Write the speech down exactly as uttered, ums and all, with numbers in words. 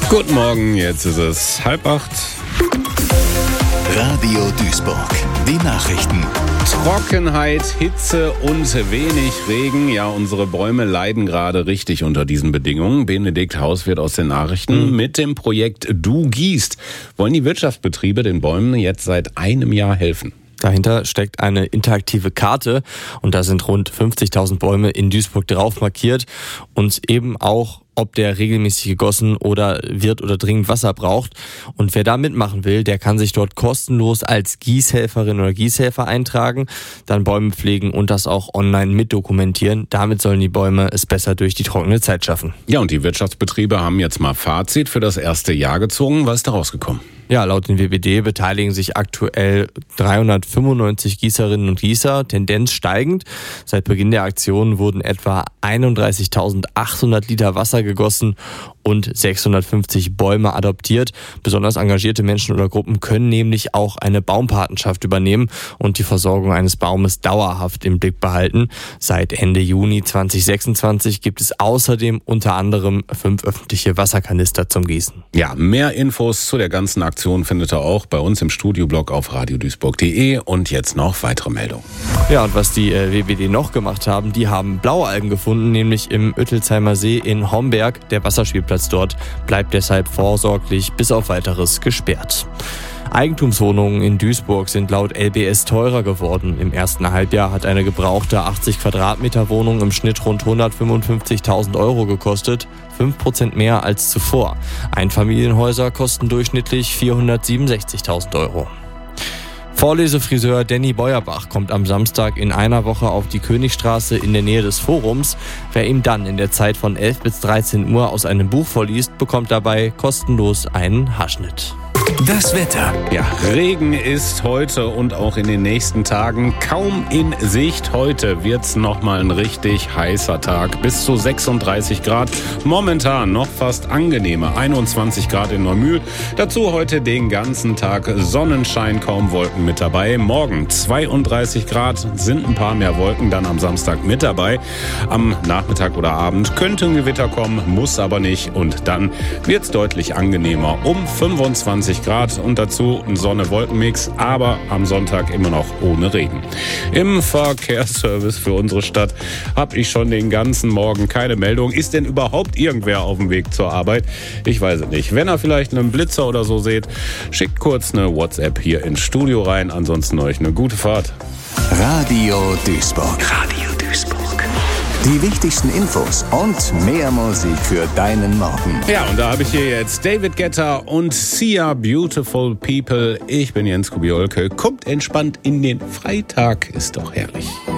Guten Morgen, jetzt ist es halb acht. Radio Duisburg, die Nachrichten. Trockenheit, Hitze und wenig Regen. Ja, unsere Bäume leiden gerade richtig unter diesen Bedingungen. Benedikt Hauswirt aus den Nachrichten. Mhm. Mit dem Projekt Du gießt wollen die Wirtschaftsbetriebe den Bäumen jetzt seit einem Jahr helfen. Dahinter steckt eine interaktive Karte und da sind rund fünfzigtausend Bäume in Duisburg drauf markiert und eben auch, ob der regelmäßig gegossen oder wird oder dringend Wasser braucht. Und wer da mitmachen will, der kann sich dort kostenlos als Gießhelferin oder Gießhelfer eintragen, dann Bäume pflegen und das auch online mitdokumentieren. Damit sollen die Bäume es besser durch die trockene Zeit schaffen. Ja, und die Wirtschaftsbetriebe haben jetzt mal Fazit für das erste Jahr gezogen. Was ist da rausgekommen? Ja, laut dem W B D beteiligen sich aktuell dreihundertfünfundneunzig Gießerinnen und Gießer, Tendenz steigend. Seit Beginn der Aktion wurden etwa einunddreißigtausendachthundert Liter Wasser gegossen und sechshundertfünfzig Bäume adoptiert. Besonders engagierte Menschen oder Gruppen können nämlich auch eine Baumpatenschaft übernehmen und die Versorgung eines Baumes dauerhaft im Blick behalten. Seit Ende Juni zweitausendsechsundzwanzig gibt es außerdem unter anderem fünf öffentliche Wasserkanister zum Gießen. Ja, mehr Infos zu der ganzen Aktion findet ihr auch bei uns im Studioblog auf radio duisburg punkt de und jetzt noch weitere Meldungen. Ja, und was die äh, W B D noch gemacht haben, die haben Blaualgen gefunden, nämlich im Uettelsheimer See in Homberg. Der Wasserspielplatz dort bleibt deshalb vorsorglich bis auf Weiteres gesperrt. Eigentumswohnungen in Duisburg sind laut L B S teurer geworden. Im ersten Halbjahr hat eine gebrauchte achtzig Quadratmeter Wohnung im Schnitt rund hundertfünfundfünfzigtausend Euro gekostet, fünf Prozent mehr als zuvor. Einfamilienhäuser kosten durchschnittlich vierhundertsiebenundsechzigtausend Euro. Vorlesefriseur Danny Beuerbach kommt am Samstag in einer Woche auf die Königstraße in der Nähe des Forums. Wer ihm dann in der Zeit von elf bis dreizehn Uhr aus einem Buch vorliest, bekommt dabei kostenlos einen Haarschnitt. Das Wetter. Ja, Regen ist heute und auch in den nächsten Tagen kaum in Sicht. Heute wird's nochmal ein richtig heißer Tag. Bis zu sechsunddreißig Grad. Momentan noch fast angenehme einundzwanzig Grad in Neumühl. Dazu heute den ganzen Tag Sonnenschein, kaum Wolken mit dabei. Morgen zweiunddreißig Grad, sind ein paar mehr Wolken dann am Samstag mit dabei. Am Nachmittag oder Abend könnte ein Gewitter kommen, muss aber nicht. Und dann wird's deutlich angenehmer um fünfundzwanzig Grad und dazu ein Sonne-Wolken-Mix, aber am Sonntag immer noch ohne Regen. Im Verkehrsservice für unsere Stadt habe ich schon den ganzen Morgen keine Meldung. Ist denn überhaupt irgendwer auf dem Weg zur Arbeit? Ich weiß es nicht. Wenn ihr vielleicht einen Blitzer oder so seht, schickt kurz eine WhatsApp hier ins Studio rein. Ansonsten euch eine gute Fahrt. Radio Duisburg. Radio Duisburg. Die wichtigsten Infos und mehr Musik für deinen Morgen. Ja, und da habe ich hier jetzt David Guetta und Sia, Beautiful People. Ich bin Jens Kubiolke. Kommt entspannt in den Freitag. Ist doch herrlich.